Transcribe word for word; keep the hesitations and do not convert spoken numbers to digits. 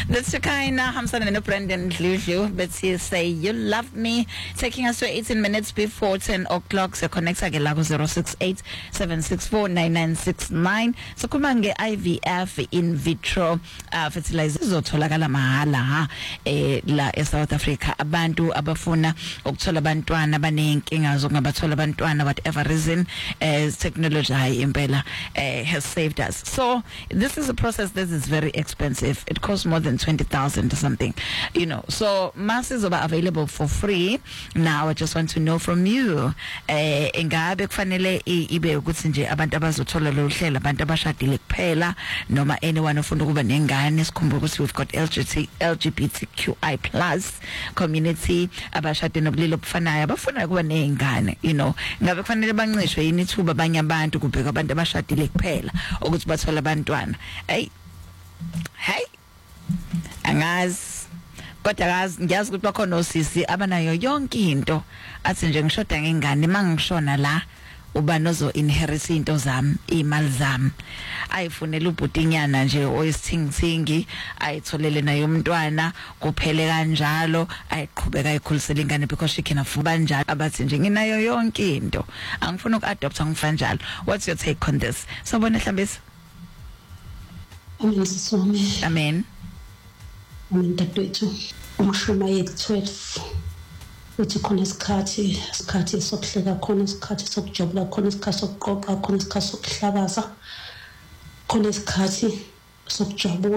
That's Shakaina Hamsan and Brendan Luju. But say you love me. Taking us to eighteen minutes before ten o'clock. So connect again zero six eight seven six four nine nine six nine. So kumange I V F in vitro uh, fertilizer zotholakala mahala ha eh la e South Africa. Abantu abafuna ukuthola abantwana abanenkinga zokungabathola abantwana whatever reason as technology hayi impela uh, has saved us. So this is a process that is very expensive. It costs more than twenty thousand or something, you know. So masses are available for free. Now I just want to know from you, eh ingabe kufanele ibe ukuthi nje abantu abazothola lo hlela abantu abashadile kuphela noma anyone ofuna ukuba nengane. Sikhumbula ukuthi we've got L G B T Q I plus community abashade nobulili obufanayo abafuna ukuba nengane, you know. Ngabe kufanele bancishwe yini ithuba abanye abantu kubheka abantu abashadile kuphela ukuthi bathola abantwana. Hey hey angazi kodwa akazi ngiyazi ukuthi bakhona osisi abanayo yonke into athi nje ngishoda ngengane mangishona la uba nozo inherit into zami imali zami ayifunela ubhutinyana nje oyisithingithingi ayitholele nayo umntwana kuphele kanjalo ayiqhubeka ayikhulisela ingane because she can afford kanjalo abathi nje nginayo yonke into angifuna ukuadopt angifana njalo. What's your take on this? Sobona Hlambisa. Amen sisome. Amen. Amen dadwethu umashuma yethu twelve uthi khona isikhathi isikhathi sokuhleka khona isikhathi sokujabula khona isikhathi sokuqoqa khona isikhathi sokuhlakaza khona isikhathi sokujabula.